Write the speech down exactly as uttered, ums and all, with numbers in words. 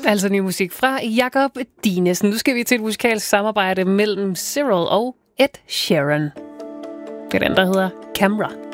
Altså ny musik fra Jakob Dinesen. Nu skal vi til et musikalsk samarbejde mellem Cyril og Ed Sheeran. Det er den, der hedder Camera.